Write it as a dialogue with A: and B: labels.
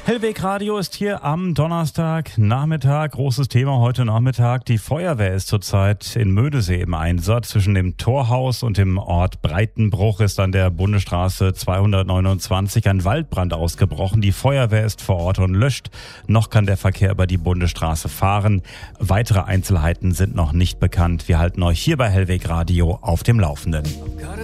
A: Hellweg Radio ist hier am Donnerstagnachmittag. Großes Thema heute Nachmittag. Die Feuerwehr ist zurzeit in Mödesee im Einsatz. Zwischen dem Torhaus und dem Ort Breitenbruch ist an der Bundesstraße 229 ein Waldbrand ausgebrochen. Die Feuerwehr ist vor Ort und löscht. Noch kann der Verkehr über die Bundesstraße fahren. Weitere Einzelheiten sind noch nicht bekannt. Wir halten euch hier bei Hellweg Radio auf dem Laufenden.